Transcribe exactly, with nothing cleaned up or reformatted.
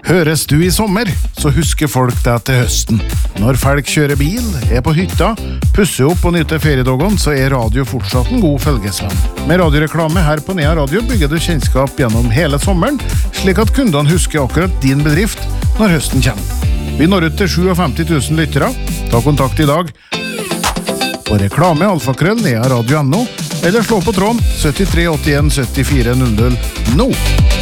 Høres du i sommer, så husker folk deg til høsten. Når folk kjører bil, er på hytta, pusser opp og nyter feriedagene, så er radio fortsatt en god følgesvenn. Med radioreklame her på Nea Radio bygger du kjennskap gjennom hele sommeren, slik at kundene husker akkurat din bedrift når høsten kommer. Vi når ut til femtisju tusen lyttere. Ta kontakt i dag på reklame alfakrøll nea radio punktum no eller slå på tråden syttitre åttien syttifire null null nå.